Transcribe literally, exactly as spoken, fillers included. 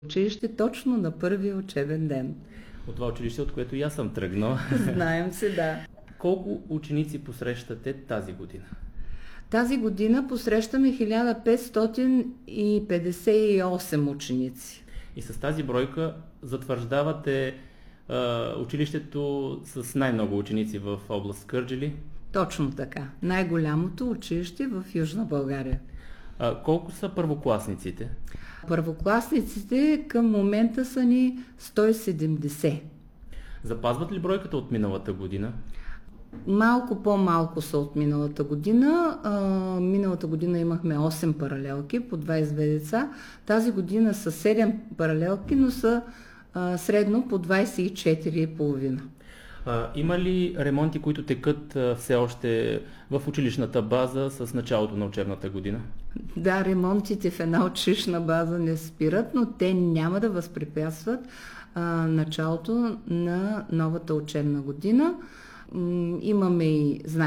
училище точно на първия учебен ден. От това училище, от което и аз съм тръгнал. Знаем се, да. Колко ученици посрещате тази година? Тази година посрещаме хиляда петстотин и петдесет и осем ученици. И с тази бройка затвърждавате а, училището с най-много ученици в област Кърджали? Точно така. Най-голямото училище в Южна България. А, колко са първокласниците? Първокласниците към момента са ни сто и седемдесет. Запазват ли бройката от миналата година? Малко по-малко са от миналата година. А, миналата година имахме осем паралелки по двайсет и две деца. Тази година са седем паралелки, но са а, средно по двайсет и четири и половина. А, има ли ремонти, които текат а, все още в училищната база с началото на учебната година? Да, ремонтите в една училищна база не спират, но те няма да възпрепятстват а, началото на новата учебна година. М, имаме и, знаем,